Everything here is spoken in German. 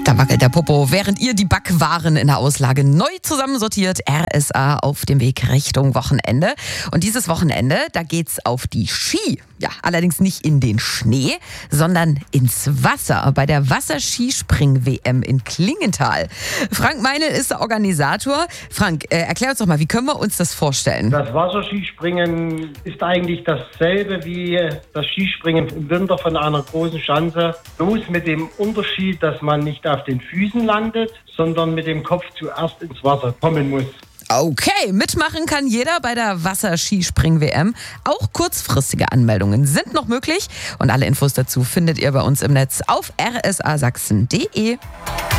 Da wackelt der Popo, während ihr die Backwaren in der Auslage neu zusammensortiert. RSA auf dem Weg Richtung Wochenende. Und dieses Wochenende, da geht's auf die Ski. Ja, allerdings nicht in den Schnee, sondern ins Wasser bei der Wasserskispring-WM in Klingenthal. Frank Meinl ist der Organisator. Frank, erklär uns doch mal, wie können wir uns das vorstellen? Das Wasserskispringen ist eigentlich dasselbe wie das Skispringen im Winter von einer großen Schanze. Bloß mit dem Unterschied, dass man nicht auf den Füßen landet, sondern mit dem Kopf zuerst ins Wasser kommen muss. Okay, mitmachen kann jeder bei der Wasserskispring-WM. Auch kurzfristige Anmeldungen sind noch möglich. Und alle Infos dazu findet ihr bei uns im Netz auf rsasachsen.de.